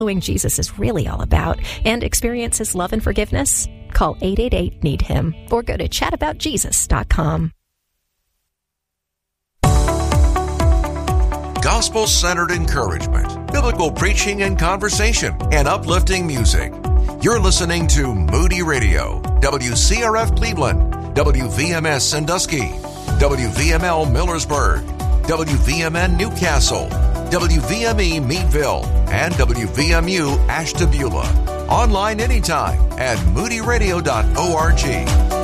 following Jesus is really all about and experience His love and forgiveness? Call 888-NEED-HIM or go to chataboutjesus.com. Gospel-centered encouragement, biblical preaching and conversation, and uplifting music. You're listening to Moody Radio, WCRF Cleveland, WVMS Sandusky, WVML Millersburg, WVMN Newcastle, WVME Meadville, and WVMU Ashtabula. Online anytime at moodyradio.org.